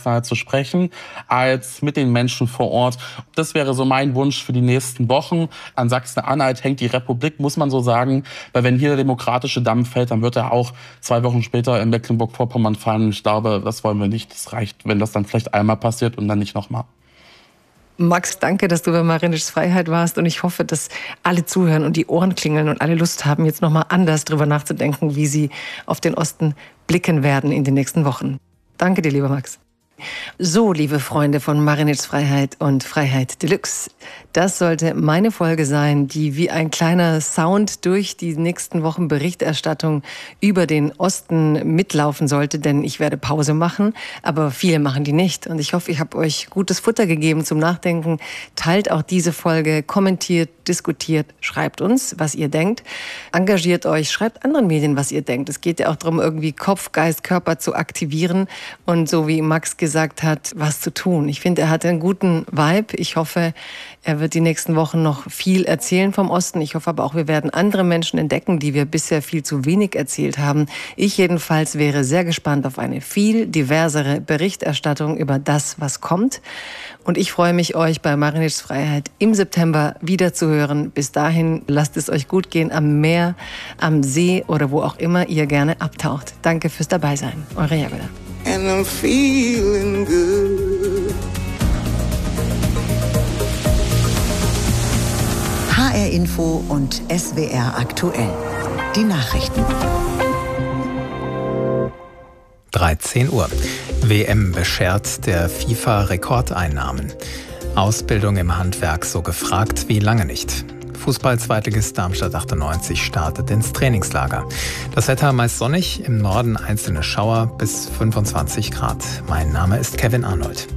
Meinungsfreiheit zu sprechen, als mit den Menschen vor Ort. Das wäre so mein Wunsch für die nächsten Wochen. An Sachsen-Anhalt hängt die Republik, muss man so sagen. Weil wenn hier der demokratische Damm fällt, dann wird er auch 2 Wochen später in Mecklenburg-Vorpommern fallen. Ich glaube, das wollen wir nicht. Das reicht, wenn das dann vielleicht einmal passiert und dann nicht nochmal. Max, danke, dass du bei Marinischs Freiheit warst. Und ich hoffe, dass alle zuhören und die Ohren klingeln und alle Lust haben, jetzt nochmal anders drüber nachzudenken, wie sie auf den Osten blicken werden in den nächsten Wochen. Danke dir, lieber Max. So, liebe Freunde von Marinischs Freiheit und Freiheit Deluxe. Das sollte meine Folge sein, die wie ein kleiner Sound durch die nächsten Wochen Berichterstattung über den Osten mitlaufen sollte, denn ich werde Pause machen, aber viele machen die nicht. Und ich hoffe, ich habe euch gutes Futter gegeben zum Nachdenken. Teilt auch diese Folge, kommentiert, diskutiert, schreibt uns, was ihr denkt. Engagiert euch, schreibt anderen Medien, was ihr denkt. Es geht ja auch darum, irgendwie Kopf, Geist, Körper zu aktivieren und so wie Max gesagt hat, was zu tun. Ich finde, er hat einen guten Vibe. Ich hoffe, er wird die nächsten Wochen noch viel erzählen vom Osten. Ich hoffe aber auch, wir werden andere Menschen entdecken, die wir bisher viel zu wenig erzählt haben. Ich jedenfalls wäre sehr gespannt auf eine viel diversere Berichterstattung über das, was kommt. Und ich freue mich, euch bei Marinischs Freiheit im September wieder zu hören. Bis dahin, lasst es euch gut gehen am Meer, am See oder wo auch immer ihr gerne abtaucht. Danke fürs Dabeisein. Eure Jagoda. And I'm feeling good. HR Info und SWR aktuell. Die Nachrichten. 13 Uhr. WM beschert der FIFA Rekordeinnahmen. Ausbildung im Handwerk so gefragt wie lange nicht. Fußball-Zweitligist Darmstadt 98 startet ins Trainingslager. Das Wetter meist sonnig, im Norden einzelne Schauer bis 25 Grad. Mein Name ist Kevin Arnold.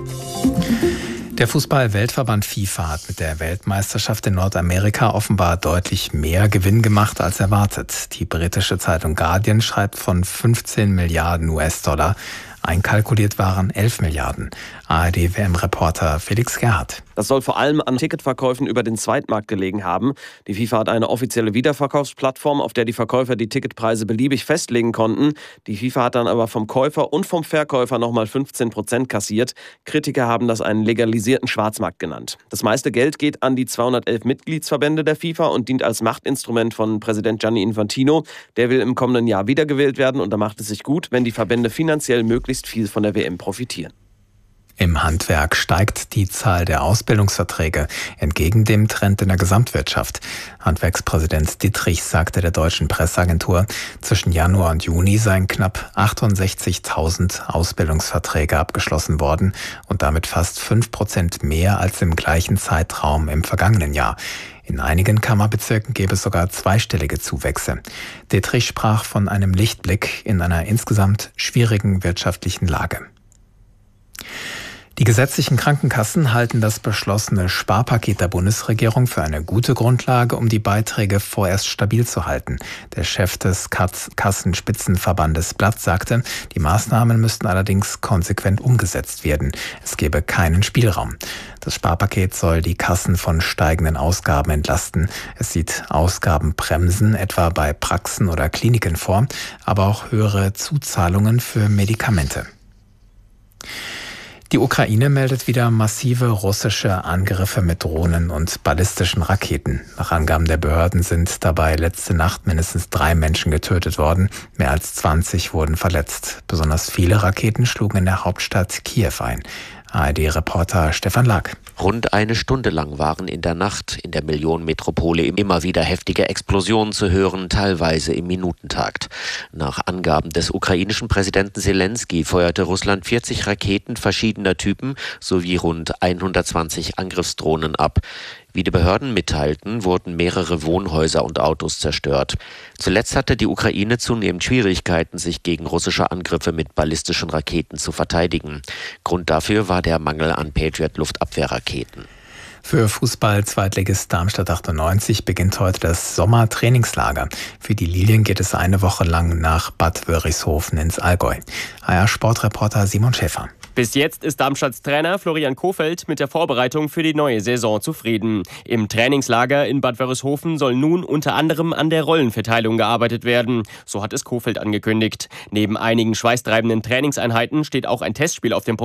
Der Fußball-Weltverband FIFA hat mit der Weltmeisterschaft in Nordamerika offenbar deutlich mehr Gewinn gemacht als erwartet. Die britische Zeitung Guardian schreibt von 15 Milliarden US-Dollar. Einkalkuliert waren 11 Milliarden. ARD-WM-Reporter Felix Gerhardt. Das soll vor allem an Ticketverkäufen über den Zweitmarkt gelegen haben. Die FIFA hat eine offizielle Wiederverkaufsplattform, auf der die Verkäufer die Ticketpreise beliebig festlegen konnten. Die FIFA hat dann aber vom Käufer und vom Verkäufer nochmal 15% kassiert. Kritiker haben das einen legalisierten Schwarzmarkt genannt. Das meiste Geld geht an die 211 Mitgliedsverbände der FIFA und dient als Machtinstrument von Präsident Gianni Infantino. Der will im kommenden Jahr wiedergewählt werden und da macht es sich gut, wenn die Verbände finanziell möglichst viel von der WM profitieren. Im Handwerk steigt die Zahl der Ausbildungsverträge entgegen dem Trend in der Gesamtwirtschaft. Handwerkspräsident Dittrich sagte der deutschen Presseagentur, zwischen Januar und Juni seien knapp 68.000 Ausbildungsverträge abgeschlossen worden und damit fast 5% mehr als im gleichen Zeitraum im vergangenen Jahr. In einigen Kammerbezirken gäbe es sogar zweistellige Zuwächse. Dittrich sprach von einem Lichtblick in einer insgesamt schwierigen wirtschaftlichen Lage. Die gesetzlichen Krankenkassen halten das beschlossene Sparpaket der Bundesregierung für eine gute Grundlage, um die Beiträge vorerst stabil zu halten. Der Chef des Kassenspitzenverbandes Blatt sagte, die Maßnahmen müssten allerdings konsequent umgesetzt werden. Es gebe keinen Spielraum. Das Sparpaket soll die Kassen von steigenden Ausgaben entlasten. Es sieht Ausgabenbremsen etwa bei Praxen oder Kliniken vor, aber auch höhere Zuzahlungen für Medikamente. Die Ukraine meldet wieder massive russische Angriffe mit Drohnen und ballistischen Raketen. Nach Angaben der Behörden sind dabei letzte Nacht mindestens 3 Menschen getötet worden. Mehr als 20 wurden verletzt. Besonders viele Raketen schlugen in der Hauptstadt Kiew ein. ARD-Reporter Stefan Lack. Rund eine Stunde lang waren in der Nacht in der Millionenmetropole immer wieder heftige Explosionen zu hören, teilweise im Minutentakt. Nach Angaben des ukrainischen Präsidenten Selenskyj feuerte Russland 40 Raketen verschiedener Typen sowie rund 120 Angriffsdrohnen ab. Wie die Behörden mitteilten, wurden mehrere Wohnhäuser und Autos zerstört. Zuletzt hatte die Ukraine zunehmend Schwierigkeiten, sich gegen russische Angriffe mit ballistischen Raketen zu verteidigen. Grund dafür war der Mangel an Patriot-Luftabwehrraketen. Für Fußball-Zweitligist Darmstadt 98 beginnt heute das Sommertrainingslager. Für die Lilien geht es eine Woche lang nach Bad Wörishofen ins Allgäu. HR-Sportreporter Simon Schäfer. Bis jetzt ist Darmstadts Trainer Florian Kohfeldt mit der Vorbereitung für die neue Saison zufrieden. Im Trainingslager in Bad Wörishofen soll nun unter anderem an der Rollenverteilung gearbeitet werden. So hat es Kohfeldt angekündigt. Neben einigen schweißtreibenden Trainingseinheiten steht auch ein Testspiel auf dem Programm.